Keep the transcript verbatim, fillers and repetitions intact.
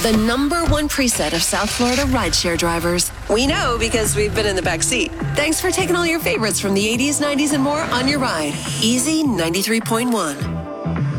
the number one preset of South Florida rideshare drivers. We know because we've been in the back seat. Thanks for taking all your favorites from the eighties, nineties, and more on your ride. Easy ninety-three point one.